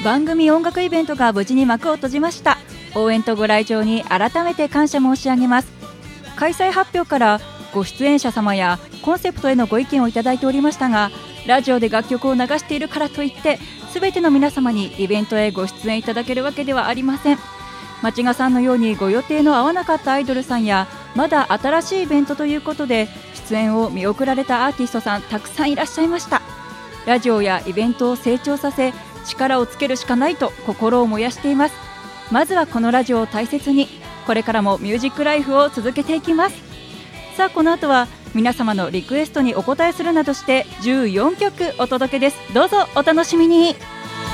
番組音楽イベントが無事に幕を閉じました。応援とご来場に改めて感謝申し上げます。開催発表からご出演者様やコンセプトへのご意見をいただいておりましたが、ラジオで楽曲を流しているからといって全ての皆様にイベントへご出演いただけるわけではありません。町賀さんのようにご予定の合わなかったアイドルさんや、まだ新しいイベントということで出演を見送られたアーティストさんたくさんいらっしゃいました。ラジオやイベントを成長させ、力をつけるしかないと心を燃やしています。まずはこのラジオを大切に、これからもミュージックライフを続けていきます。さあ、この後は皆様のリクエストにお答えするなどして14曲お届けです。どうぞお楽しみに。